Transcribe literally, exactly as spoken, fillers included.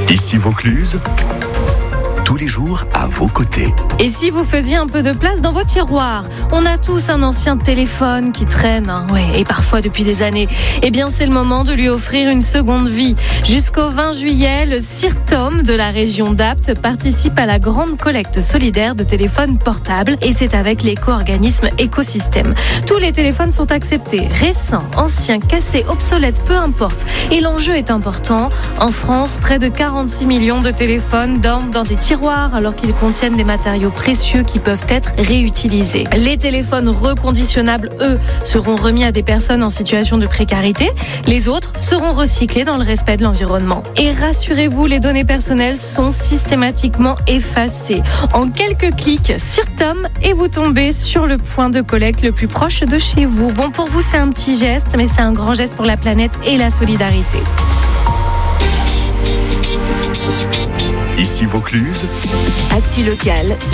Ici Vaucluse, tous les jours à vos côtés. Et si vous faisiez un peu de place dans vos tiroirs? On a tous un ancien téléphone qui traîne, hein, ouais, et parfois depuis des années. Eh bien, c'est le moment de lui offrir une seconde vie. Jusqu'au vingt juillet, le CIRTOM de la région d'Apt participe à la grande collecte solidaire de téléphones portables, et c'est avec l'éco-organisme Écosystème. Tous les téléphones sont acceptés, récents, anciens, cassés, obsolètes, peu importe. Et l'enjeu est important. En France, près de quarante-six millions de téléphones dorment dans des tiroirs alors qu'ils contiennent des matériaux précieux qui peuvent être réutilisés. Les téléphones reconditionnables, eux, seront remis à des personnes en situation de précarité. Les autres seront recyclés dans le respect de l'environnement. Et rassurez-vous, les données personnelles sont systématiquement effacées. En quelques clics, CIRTOM, et vous tombez sur le point de collecte le plus proche de chez vous. Bon, pour vous, c'est un petit geste, mais c'est un grand geste pour la planète et la solidarité. Ici Vaucluse, Actu locale,